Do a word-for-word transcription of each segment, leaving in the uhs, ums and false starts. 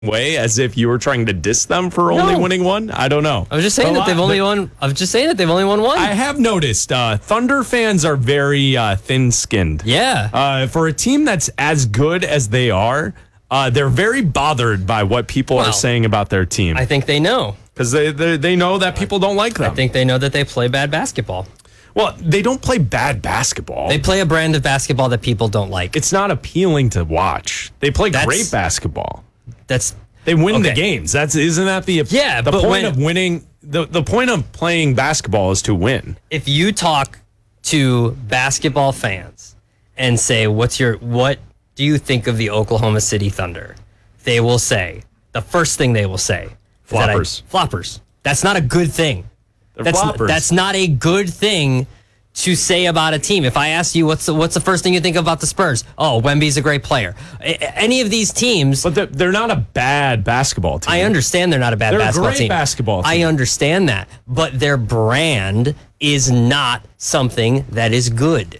way, as if you were trying to diss them for only No. winning one. I don't know. I was just saying A that lot- they've only won. I was just saying that they've only won one. I have noticed uh, Thunder fans are very uh, thin-skinned. yeah. Uh, for a team that's as good as they are, uh, they're very bothered by what people Well, are saying about their team I think they know. because they, they they know that people don't like them. I think they know that they play bad basketball. Well, they don't play bad basketball. They play a brand of basketball that people don't like. it's not appealing to watch. They play That's- great basketball. That's They win the Okay. games. That's isn't that the Yeah, the but point when- of winning the the point of playing basketball is to win. if you talk to basketball fans and say, "What's your what do you think of the Oklahoma City Thunder?" They will say the first thing they will say is that I- Floppers. floppers. That's not a good thing. They're That's floppers. that's not a good thing to say about a team. If I ask you what's the, what's the first thing you think about the Spurs? Oh, Wemby's a great player. A- any of these teams, But they're, they're not a bad basketball team. I understand they're not a bad They're a basketball great team. basketball I team. understand that, but their brand is not something that is good.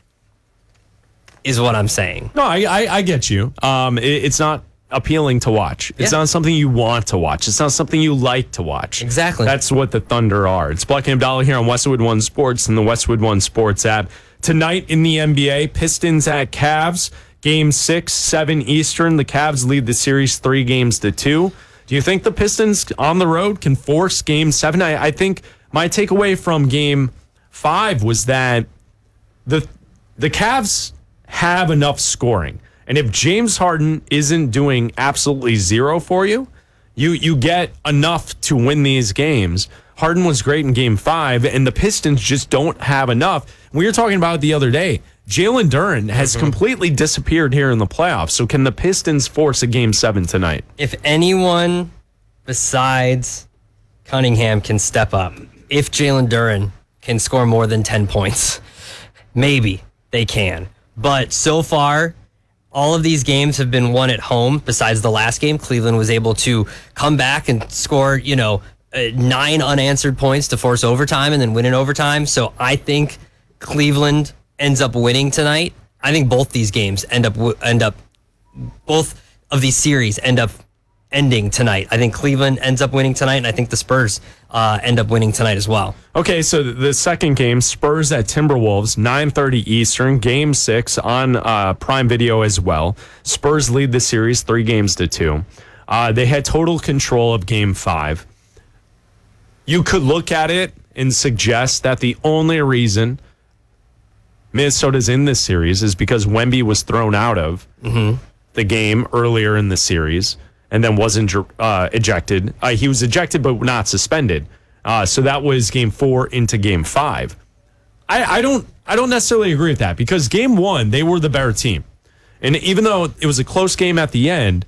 Is what I'm saying. No, I, I I get you. Um, it, it's not appealing to watch. It's Yeah. not something you want to watch. It's not something you like to watch. Exactly. That's what the Thunder are. It's Black and Abdallah here on Westwood One Sports and the Westwood One Sports app. Tonight in the N B A, Pistons at Cavs. Game six, seven Eastern. The Cavs lead the series three games to two. Do you think the Pistons on the road can force game seven? I, I think my takeaway from game five was that the the Cavs have enough scoring. And if James Harden isn't doing absolutely zero for you, you you get enough to win these games. Harden was great in game five, and the Pistons just don't have enough. We were talking about it the other day. Jalen Duren has completely disappeared here in the playoffs. So can the Pistons force a game seven tonight? If anyone besides Cunningham can step up, if Jalen Duren can score more than ten points, maybe they can. But so far, all of these games have been won at home. Besides the last game, Cleveland was able to come back and score, you know, uh, nine unanswered points to force overtime and then win in overtime. So I think Cleveland ends up winning tonight. I think both these games end up end up both of these series end up ending tonight. I think Cleveland ends up winning tonight, and I think the Spurs uh, end up winning tonight as well. Okay, so the second game, Spurs at Timberwolves, nine thirty Eastern, game six on uh, Prime Video as well. Spurs lead the series three games to two. Uh, they had total control of game five. You could look at it and suggest that the only reason Minnesota's in this series is because Wemby was thrown out of Mm-hmm. the game earlier in the series and then wasn't uh, ejected. Uh, he was ejected but not suspended. Uh, so that was game four into game five. I, I don't I don't necessarily agree with that because game one, they were the better team. And even though it was a close game at the end,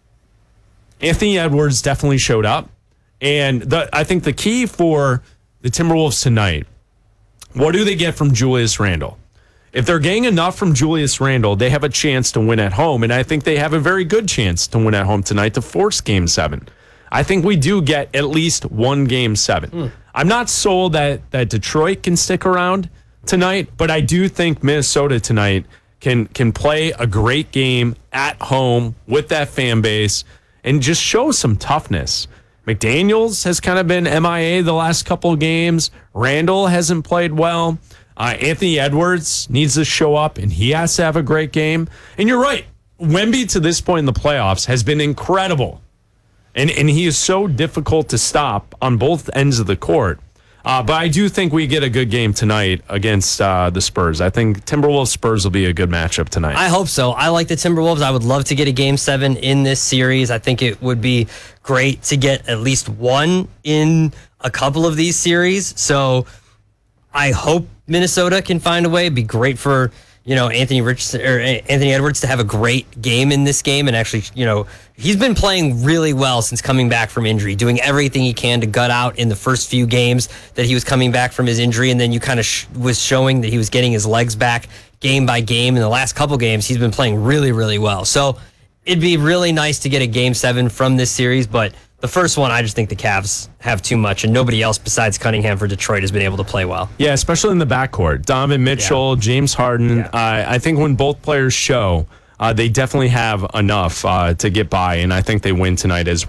Anthony Edwards definitely showed up. And the, I think the key for the Timberwolves tonight, what do they get from Julius Randle? If they're getting enough from Julius Randle, they have a chance to win at home. And I think they have a very good chance to win at home tonight to force game seven. I think we do get at least one game seven. Mm. I'm not sold that, that Detroit can stick around tonight, but I do think Minnesota tonight can can play a great game at home with that fan base and just show some toughness. McDaniels has kind of been M I A the last couple of games. Randall hasn't played well. Uh, Anthony Edwards needs to show up, and he has to have a great game. And you're right. Wemby, to this point in the playoffs, has been incredible. And and he is so difficult to stop on both ends of the court. Uh, but I do think we get a good game tonight against uh, the Spurs. I think Timberwolves Spurs will be a good matchup tonight. I hope so. I like the Timberwolves. I would love to get a game seven in this series. I think it would be great to get at least one in a couple of these series. So I hope Minnesota can find a way. It'd be great for, you know, Anthony Richardson or Anthony Edwards to have a great game in this game and actually, you know, he's been playing really well since coming back from injury, doing everything he can to gut out in the first few games that he was coming back from his injury, and then you kind of sh- was showing that he was getting his legs back game by game. In the last couple games, he's been playing really, really well. So it'd be really nice to get a game seven from this series, but the first one, I just think the Cavs have too much, and nobody else besides Cunningham for Detroit has been able to play well. Yeah, especially in the backcourt. Donovan Mitchell, Yeah. James Harden. Yeah. Uh, I think when both players show, uh, they definitely have enough uh, to get by, and I think they win tonight as well.